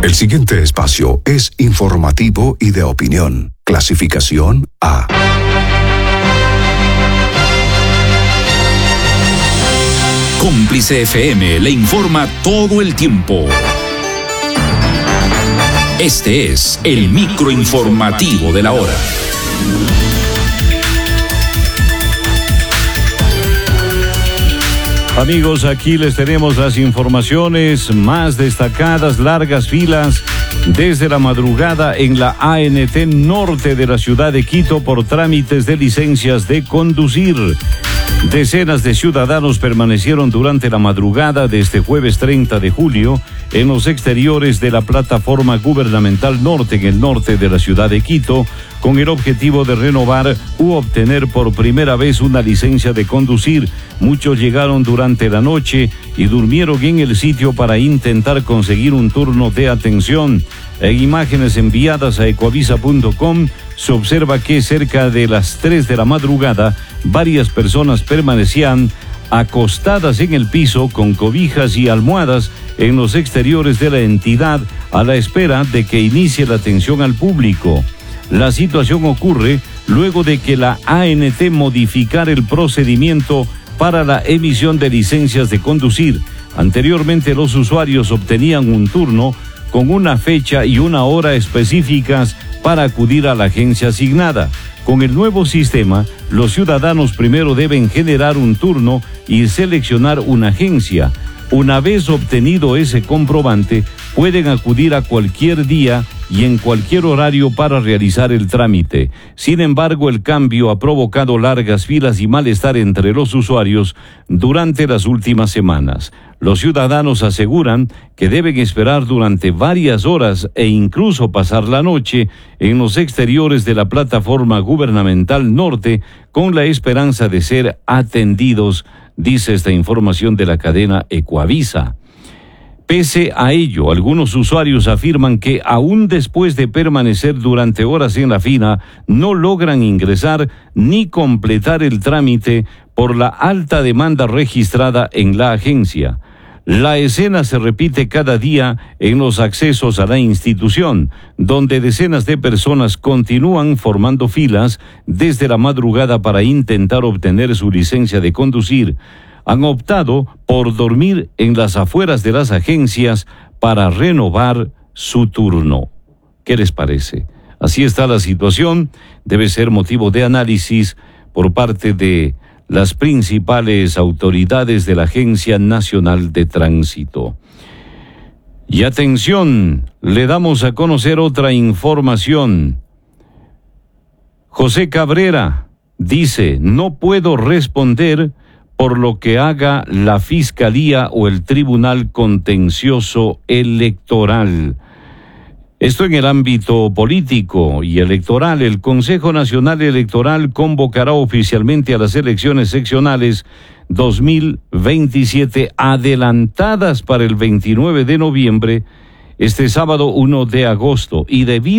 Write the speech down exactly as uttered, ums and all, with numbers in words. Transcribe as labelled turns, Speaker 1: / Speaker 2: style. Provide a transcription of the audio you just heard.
Speaker 1: El siguiente espacio es informativo y de opinión. Clasificación A.
Speaker 2: Cómplice F M le informa todo el tiempo. Este es el microinformativo de la hora.
Speaker 3: Amigos, aquí les tenemos las informaciones más destacadas. Largas filas desde la madrugada en la A N T norte de la ciudad de Quito por trámites de licencias de conducir. Decenas de ciudadanos permanecieron durante la madrugada de este jueves treinta de julio en los exteriores de la plataforma gubernamental norte en el norte de la ciudad de Quito, con el objetivo de renovar u obtener por primera vez una licencia de conducir. Muchos llegaron durante la noche y durmieron en el sitio para intentar conseguir un turno de atención. En imágenes enviadas a ecuavisa punto com se observa que cerca de las tres de la madrugada varias personas permanecían acostadas en el piso con cobijas y almohadas en los exteriores de la entidad a la espera de que inicie la atención al público. La situación ocurre luego de que la A N T modificara el procedimiento para la emisión de licencias de conducir. Anteriormente los usuarios obtenían un turno con una fecha y una hora específicas para acudir a la agencia asignada. Con el nuevo sistema, los ciudadanos primero deben generar un turno y seleccionar una agencia. Una vez obtenido ese comprobante, pueden acudir a cualquier día y en cualquier horario para realizar el trámite. Sin embargo, el cambio ha provocado largas filas y malestar entre los usuarios durante las últimas semanas. Los ciudadanos aseguran que deben esperar durante varias horas e incluso pasar la noche en los exteriores de la plataforma gubernamental norte con la esperanza de ser atendidos, dice esta información de la cadena Ecuavisa. Pese a ello, algunos usuarios afirman que aún después de permanecer durante horas en la fila, no logran ingresar ni completar el trámite por la alta demanda registrada en la agencia. La escena se repite cada día en los accesos a la institución, donde decenas de personas continúan formando filas desde la madrugada para intentar obtener su licencia de conducir. Han optado por dormir en las afueras de las agencias para renovar su turno. ¿Qué les parece? Así está la situación. Debe ser motivo de análisis por parte de las principales autoridades de la Agencia Nacional de Tránsito. Y atención, le damos a conocer otra información. José Cabrera dice: no puedo responder por lo que haga la Fiscalía o el Tribunal Contencioso Electoral. Esto en el ámbito político y electoral. El Consejo Nacional Electoral convocará oficialmente a las elecciones seccionales dos mil veintisiete adelantadas para el veintinueve de noviembre, este sábado uno de agosto, y debido